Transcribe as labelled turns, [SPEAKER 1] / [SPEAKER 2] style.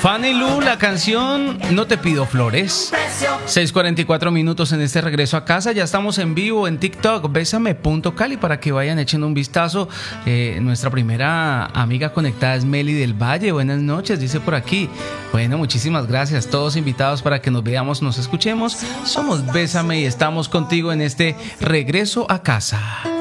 [SPEAKER 1] Fanny Lu, la canción No te pido flores. 6:44 minutos en este regreso a casa. Ya estamos en vivo en TikTok, bésame.cali, para que vayan echando un vistazo. Nuestra primera amiga conectada es Meli del Valle. Buenas noches, dice por aquí. Bueno, muchísimas gracias. Todos invitados para que nos veamos, nos escuchemos. Somos Bésame y estamos contigo en este regreso a casa.